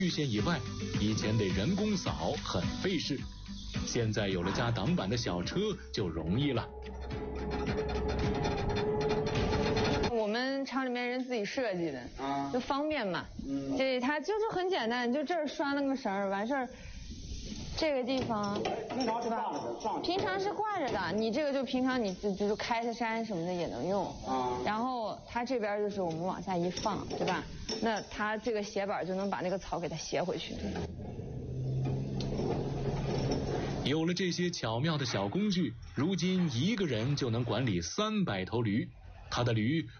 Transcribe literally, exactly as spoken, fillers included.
绿线以外，以前得人工扫，很费事。现在有了加挡板的小车，就容易了。 我们厂里面人自己设计的，啊，就方便嘛。嗯，这它就是很简单，就这儿拴了个绳儿，完事儿。这个地方， 平常是挂着的， 平常是挂着的。你这个就平常你就就是开着山什么的也能用。啊。然后它这边就是我们往下一放，对吧？那它这个斜板就能把那个草给它斜回去。 有了这些巧妙的小工具，如今一个人就能管理三百头驴。他的驴